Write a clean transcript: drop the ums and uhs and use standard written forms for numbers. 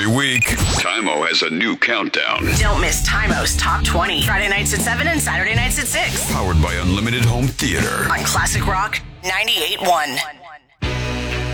Every week, Tymo has a new countdown. Don't miss Tymo's Top 20. Friday nights at 7 and Saturday nights at 6. Powered by Unlimited Home Theater. On Classic Rock 98.1.